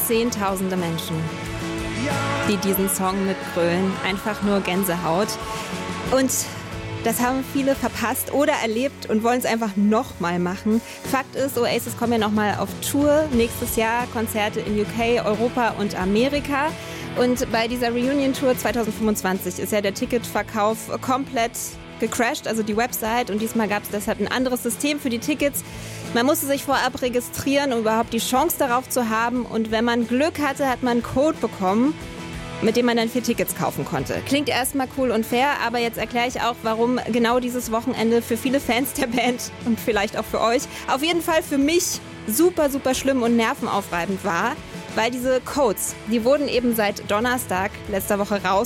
Zehntausende Menschen, die diesen Song mitgrölen. Einfach nur Gänsehaut. Und das haben viele verpasst oder erlebt und wollen es einfach nochmal machen. Fakt ist, Oasis kommen ja nochmal auf Tour. Nächstes Jahr Konzerte in UK, Europa und Amerika. Und bei dieser Reunion-Tour 2025 ist ja der Ticketverkauf komplett gecrashed, also die Website. Und diesmal gab es deshalb ein anderes System für die Tickets. Man musste sich vorab registrieren, um überhaupt die Chance darauf zu haben. Und wenn man Glück hatte, hat man einen Code bekommen, mit dem man dann 4 Tickets kaufen konnte. Klingt erstmal cool und fair, aber jetzt erkläre ich auch, warum genau dieses Wochenende für viele Fans der Band und vielleicht auch für euch, auf jeden Fall für mich super, super schlimm und nervenaufreibend war, weil diese Codes, die wurden eben seit Donnerstag letzter Woche raus